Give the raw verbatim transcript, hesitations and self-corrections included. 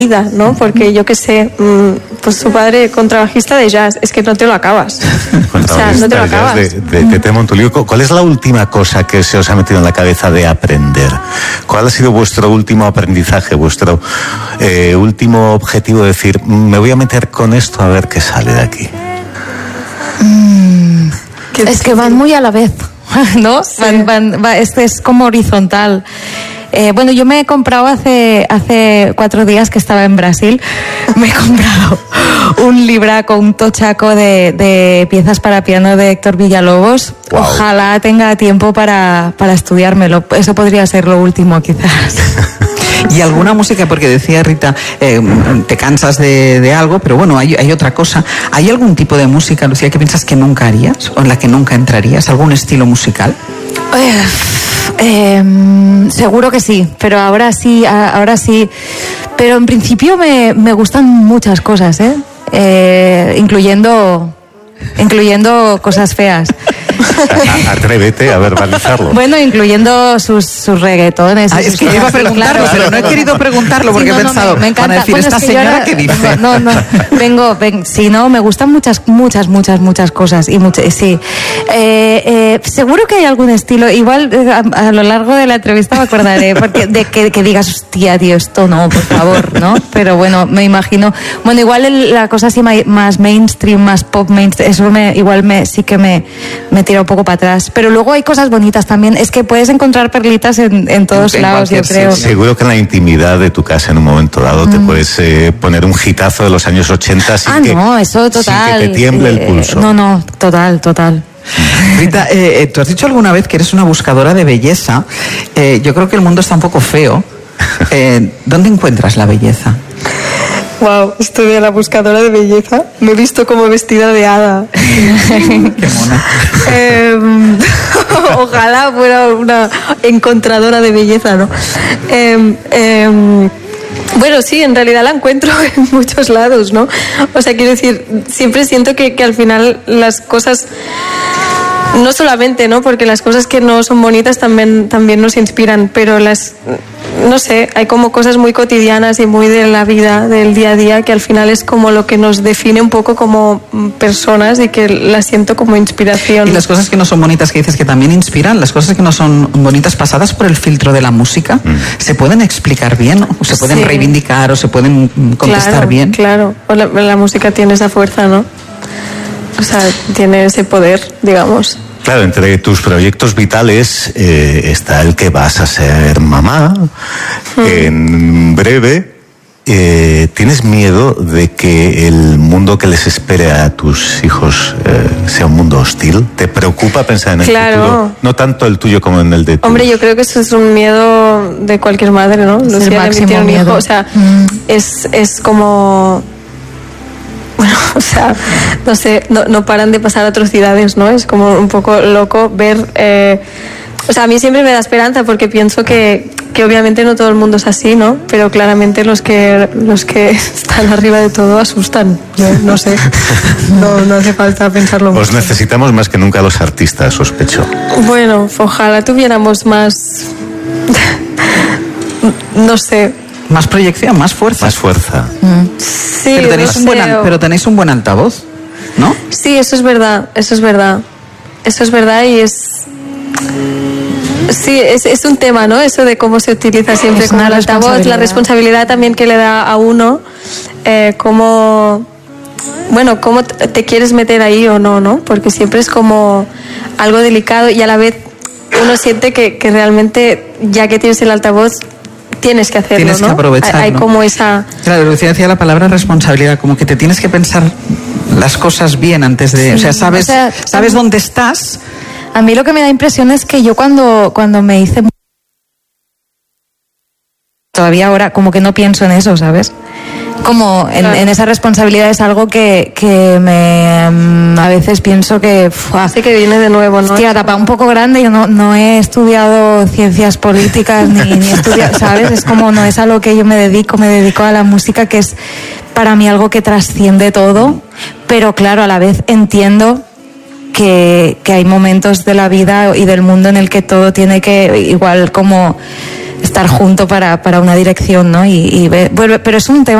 vida, ¿no? Porque yo qué sé, pues su padre contrabajista de jazz, es que no te lo acabas. O sea, no te lo acabas. De, de, de Tete Montoliu. ¿Cuál es la última cosa que se os ha metido en la cabeza de aprender? ¿Cuál ha sido vuestro último aprendizaje, vuestro eh, último objetivo de decir, me voy a meter con esto a ver qué sale de aquí? Mm, es que van muy a la vez, ¿no? Sí. Van, van, va, este es como horizontal. Eh, bueno, yo me he comprado hace, hace cuatro días que estaba en Brasil, me he comprado un libraco, un tochaco de, de piezas para piano de Héctor Villalobos. Wow. Ojalá tenga tiempo para, para estudiármelo. Eso podría ser lo último, quizás. ¿Y alguna música? Porque decía Rita, eh, te cansas de, de algo, pero bueno, hay, hay otra cosa. ¿Hay algún tipo de música, Lucía, que piensas que nunca harías o en la que nunca entrarías? ¿Algún estilo musical? Eh, eh, seguro que sí, pero ahora sí, ahora sí. Pero en principio me, me gustan muchas cosas, ¿eh? Eh, incluyendo, incluyendo cosas feas. Atrévete a verbalizarlo. Bueno, incluyendo sus, sus reggaetones. Ah, es que iba a preguntarlo, claro, pero no he querido preguntarlo porque sí, no, he pensado, no, me, me encanta. Van a decir, bueno, esta es que señora ahora, que dice. No, no, vengo, vengo, sí, no, me gustan muchas, muchas, muchas, muchas cosas y muchas, sí. Eh, eh, seguro que hay algún estilo, igual a, a lo largo de la entrevista me acordaré, porque de que, que digas, hostia, tío, esto no, por favor, ¿no? Pero bueno, me imagino, bueno, igual el, la cosa así más mainstream, más pop mainstream, eso me, igual me, sí que me, me tira un poco para atrás. Pero luego hay cosas bonitas también. Es que puedes encontrar perlitas en, en todos en lados, yo creo. Sí, seguro que en la intimidad de tu casa en un momento dado mm. te puedes eh, poner un hitazo de los años ochenta sin, ah, que, no, eso total, sin que te tiemble eh, el pulso. No, no, total, total. Rita, eh, tú has dicho alguna vez que eres una buscadora de belleza. Eh, yo creo que el mundo está un poco feo. Eh, ¿Dónde encuentras la belleza? Wow, estoy de la buscadora de belleza. Me he visto como vestida de hada. Qué mona. eh, ojalá fuera una encontradora de belleza, ¿no? Eh, eh, bueno, sí, en realidad la encuentro en muchos lados, ¿no? O sea, quiero decir, siempre siento que, que al final las cosas... No solamente, ¿no? Porque las cosas que no son bonitas también, también nos inspiran, pero las... No sé, hay como cosas muy cotidianas y muy de la vida, del día a día, que al final es como lo que nos define un poco como personas y que las siento como inspiración. Y las cosas que no son bonitas que dices que también inspiran, las cosas que no son bonitas pasadas por el filtro de la música, mm. ¿se pueden explicar bien? ¿O se pueden sí. reivindicar o se pueden contestar claro, bien? Claro, la, la música tiene esa fuerza, ¿no? O sea, tiene ese poder, digamos. Claro, entre tus proyectos vitales eh, está el que vas a ser mamá mm. en breve. Eh, ¿Tienes miedo de que el mundo que les espere a tus hijos eh, sea un mundo hostil? ¿Te preocupa pensar en el claro. futuro? No tanto el tuyo como en el de tu... Hombre, yo creo que eso es un miedo de cualquier madre, ¿no? Es Lucía el tiene un miedo. hijo, o sea, mm. es, es como... Bueno, o sea, no sé, no, no paran de pasar atrocidades, ¿no? Es como un poco loco ver... Eh, o sea, a mí siempre me da esperanza porque pienso que, que obviamente no todo el mundo es así, ¿no? Pero claramente los que, los que están arriba de todo asustan. Yo no sé, no, no hace falta pensarlo mucho. Os necesitamos más que nunca los artistas, sospecho. Bueno, ojalá tuviéramos más... no sé... Más proyección, más fuerza. Más fuerza. Mm. Sí, pero tenéis, no un buen, sé, o... pero tenéis un buen altavoz, ¿no? Sí, eso es verdad, eso es verdad. Eso es verdad y es... Sí, es, es un tema, ¿no? Eso de cómo se utiliza siempre como el altavoz, la responsabilidad también que le da a uno, eh, cómo... Bueno, cómo te quieres meter ahí o no, ¿no? Porque siempre es como algo delicado y a la vez uno siente que, que realmente, ya que tienes el altavoz... Tienes que hacerlo, tienes ¿no? que aprovecharlo. Hay como esa... Claro, Lucía decía la palabra responsabilidad, como que te tienes que pensar las cosas bien antes de... Sí. O sea, sabes, o sea, sabes dónde estás. A mí lo que me da impresión es que yo cuando, cuando me hice... Todavía ahora como que no pienso en eso, ¿sabes? Como en, claro. en esa responsabilidad es algo que, que me a veces pienso que ¡fua! Sí que viene de nuevo, ¿no? Hostia, tapa un poco grande, yo no, no he estudiado ciencias políticas ni, ni he estudiado, ¿sabes? Es como no es a lo que yo me dedico, me dedico a la música, que es para mí algo que trasciende todo, pero claro, a la vez entiendo que que, que hay momentos de la vida y del mundo en el que todo tiene que igual como estar junto para, para una dirección, ¿no? Y, y ver, bueno, pero es un tema